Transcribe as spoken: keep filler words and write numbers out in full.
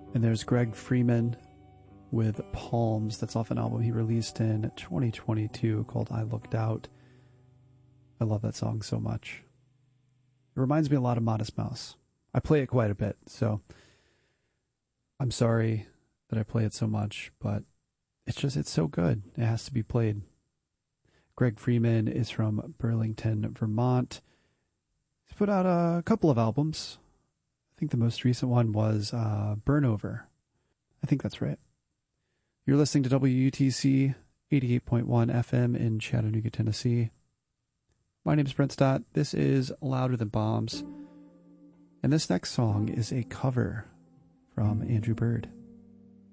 And there's Greg Freeman with Palms. That's off an album he released in twenty twenty-two called I Looked Out. I love that song so much. It reminds me a lot of Modest Mouse. I play it quite a bit, so I'm sorry that I play it so much, but it's just, it's so good. It has to be played. Greg Freeman is from Burlington, Vermont. He's put out a couple of albums. I think the most recent one was uh, Burnover. I think that's right. You're listening to W U T C eighty-eight point one F M in Chattanooga, Tennessee. My name is Brent Stott. This is Louder Than Bombs. And this next song is a cover from Andrew Bird.